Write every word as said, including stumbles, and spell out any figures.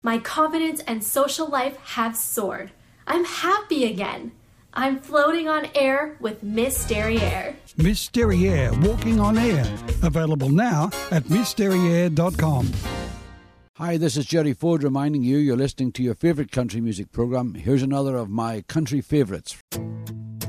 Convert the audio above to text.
My confidence and social life have soared. I'm happy again. I'm floating on air with Miss Derriere. Miss Derriere, walking on air. Available now at miss derriere dot com. Hi, this is Jerry Ford reminding you you're listening to your favourite country music programme. Here's another of my country favourites.